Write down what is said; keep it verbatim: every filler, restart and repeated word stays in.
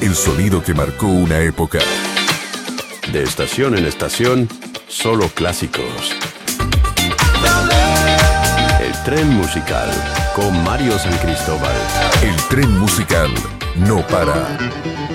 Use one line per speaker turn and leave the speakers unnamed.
El sonido que marcó una época.
De estación en estación, solo clásicos. El tren musical con Mario San Cristóbal.
El tren musical no para.